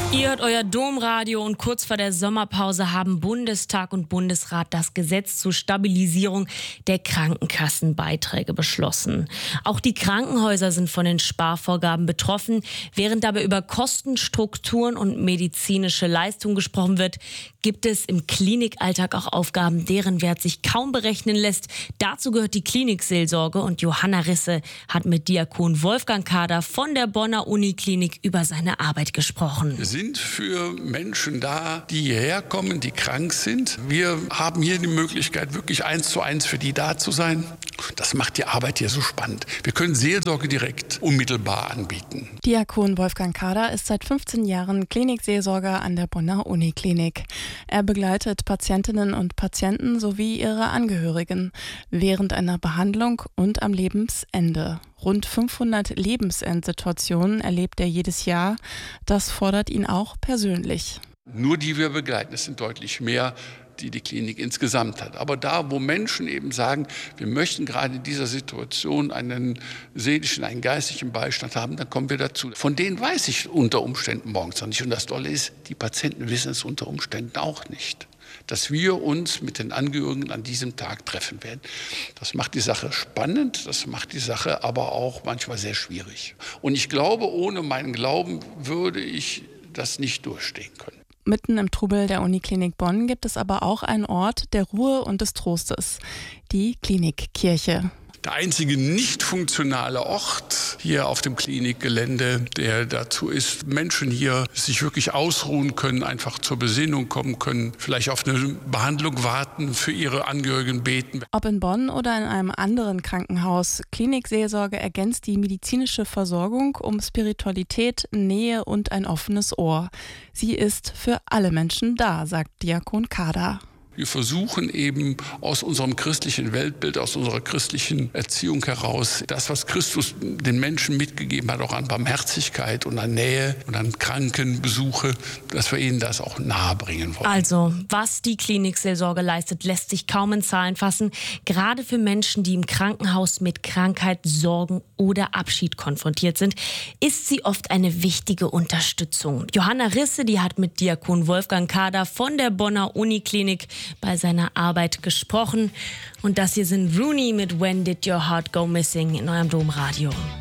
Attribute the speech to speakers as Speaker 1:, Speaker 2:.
Speaker 1: Ihr hört euer Domradio und kurz vor der Sommerpause haben Bundestag und Bundesrat das Gesetz zur Stabilisierung der Krankenkassenbeiträge beschlossen. Auch die Krankenhäuser sind von den Sparvorgaben betroffen. Während dabei über Kostenstrukturen und medizinische Leistungen gesprochen wird, gibt es im Klinikalltag auch Aufgaben, deren Wert sich kaum berechnen lässt. Dazu gehört die Klinikseelsorge und Johanna Risse hat mit Diakon Wolfgang Kader von der Bonner Uniklinik über seine Arbeit gesprochen.
Speaker 2: Wir sind für Menschen da, die hierher kommen, die krank sind. Wir haben hier die Möglichkeit, wirklich 1:1 für die da zu sein. Das macht die Arbeit hier so spannend. Wir können Seelsorge direkt unmittelbar anbieten.
Speaker 3: Diakon Wolfgang Kader ist seit 15 Jahren Klinikseelsorger an der Bonner Uniklinik. Er begleitet Patientinnen und Patienten sowie ihre Angehörigen während einer Behandlung und am Lebensende. Rund 500 Lebensendsituationen erlebt er jedes Jahr. Das fordert ihn auch persönlich.
Speaker 2: Nur die wir begleiten, es sind deutlich mehr, die die Klinik insgesamt hat. Aber da, wo Menschen eben sagen, wir möchten gerade in dieser Situation einen seelischen, einen geistlichen Beistand haben, dann kommen wir dazu. Von denen weiß ich unter Umständen morgens noch nicht. Und das Tolle ist, die Patienten wissen es unter Umständen auch nicht, dass wir uns mit den Angehörigen an diesem Tag treffen werden. Das macht die Sache spannend, das macht die Sache aber auch manchmal sehr schwierig. Und ich glaube, ohne meinen Glauben würde ich das nicht durchstehen können.
Speaker 3: Mitten im Trubel der Uniklinik Bonn gibt es aber auch einen Ort der Ruhe und des Trostes, die Klinikkirche.
Speaker 2: Der einzige nicht funktionale Ort hier auf dem Klinikgelände, der dazu ist, Menschen hier sich wirklich ausruhen können, einfach zur Besinnung kommen können, vielleicht auf eine Behandlung warten, für ihre Angehörigen beten.
Speaker 3: Ob in Bonn oder in einem anderen Krankenhaus, Klinikseelsorge ergänzt die medizinische Versorgung um Spiritualität, Nähe und ein offenes Ohr. Sie ist für alle Menschen da, sagt Diakon Kader.
Speaker 2: Wir versuchen eben aus unserem christlichen Weltbild, aus unserer christlichen Erziehung heraus, das, was Christus den Menschen mitgegeben hat, auch an Barmherzigkeit und an Nähe und an Krankenbesuche, dass wir ihnen das auch nahebringen wollen.
Speaker 1: Also, was die Klinikseelsorge leistet, lässt sich kaum in Zahlen fassen. Gerade für Menschen, die im Krankenhaus mit Krankheit, Sorgen oder Abschied konfrontiert sind, ist sie oft eine wichtige Unterstützung. Johanna Risse, die hat mit Diakon Wolfgang Kader von der Bonner Uniklinik bei seiner Arbeit gesprochen. Und das hier sind Rooney mit When Did Your Heart Go Missing in eurem Domradio.